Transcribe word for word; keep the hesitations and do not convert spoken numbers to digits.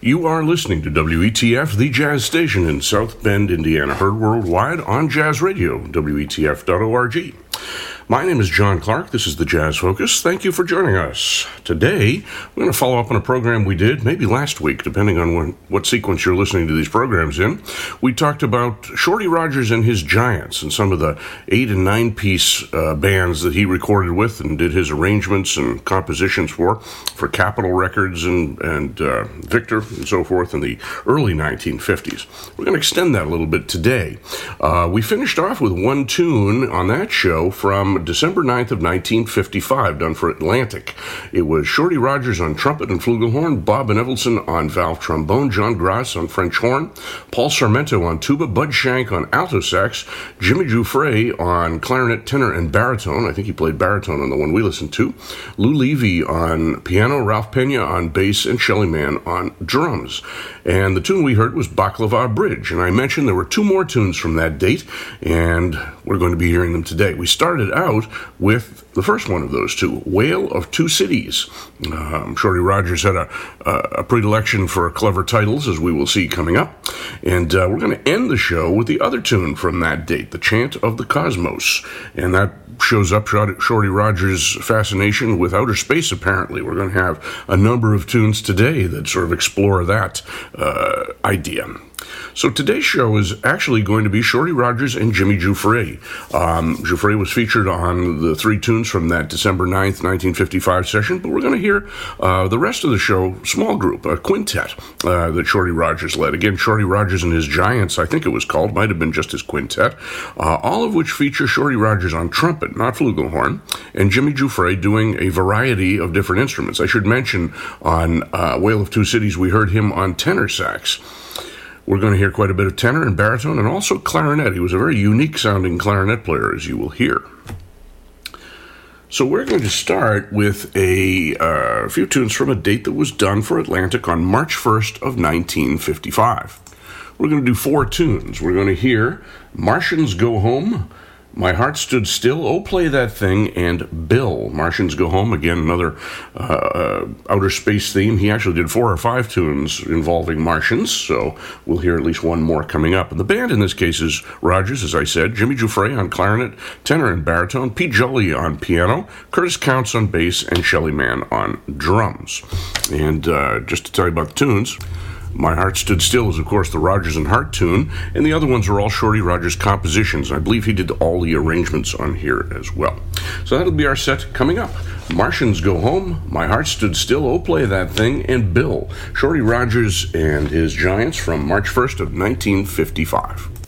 You are listening to W E T F, the jazz station in South Bend, Indiana, heard worldwide on Jazz Radio, W E T F dot org. My name is John Clark. This is the Jazz Focus. Thank you for joining us. Today, we're going to follow up on a program we did, maybe last week, depending on when, what sequence you're listening to these programs in. We talked about Shorty Rogers and his Giants and some of the eight and nine piece uh, bands that he recorded with and did his arrangements and compositions for, for Capitol Records and, and uh, Victor and so forth in the early nineteen fifties. We're going to extend that a little bit today. Uh, we finished off with one tune on that show from December ninth of nineteen fifty-five, done for Atlantic. It was Shorty Rogers on trumpet and flugelhorn, Bob Benevolson on valve trombone, John Grass on French horn, Paul Sarmento on tuba, Bud Shank on alto sax, Jimmy Giuffre on clarinet, tenor, and baritone. I think he played baritone on the one we listened to. Lou Levy on piano, Ralph Pena on bass, and Shelly Manne on drums. And the tune we heard was Baklava Bridge. And I mentioned there were two more tunes from that date, and we're going to be hearing them today. We started out with the first one of those two, Wail of Two Cities. Um, Shorty Rogers had a, a predilection for clever titles, as we will see coming up. And uh, we're going to end the show with the other tune from that date, The Chant of the Cosmos. And that shows up Shorty Rogers' fascination with outer space, apparently. We're going to have a number of tunes today that sort of explore that uh, idea. So today's show is actually going to be Shorty Rogers and Jimmy Giuffre. Um, Giuffre was featured on the three tunes from that December ninth, nineteen fifty-five session, but we're going to hear uh, the rest of the show, small group, a quintet uh, that Shorty Rogers led. Again, Shorty Rogers and his Giants, I think it was called, might have been just his quintet, uh, all of which feature Shorty Rogers on trumpet, not flugelhorn, and Jimmy Giuffre doing a variety of different instruments. I should mention on uh, Wail of Two Cities, we heard him on tenor sax. We're going to hear quite a bit of tenor and baritone and also clarinet. He was a very unique-sounding clarinet player, as you will hear. So we're going to start with a uh, few tunes from a date that was done for Atlantic on March first of nineteen fifty-five. We're going to do four tunes. We're going to hear Martians Go Home, My Heart Stood Still, Oh Play That Thing, and Bill. Martians Go Home, again, another uh, uh, outer space theme. He actually did four or five tunes involving Martians, so we'll hear at least one more coming up. And the band in this case is Rogers, as I said, Jimmy Giuffre on clarinet, tenor and baritone, Pete Jolly on piano, Curtis Counts on bass, and Shelly Manne on drums. And uh, just to tell you about the tunes, My Heart Stood Still is, of course, the Rogers and Hart tune, and the other ones are all Shorty Rogers compositions. I believe he did all the arrangements on here as well. So that'll be our set coming up. Martians Go Home, My Heart Stood Still, Oh Play That Thing, and Bill. Shorty Rogers and his Giants from March first of nineteen fifty-five.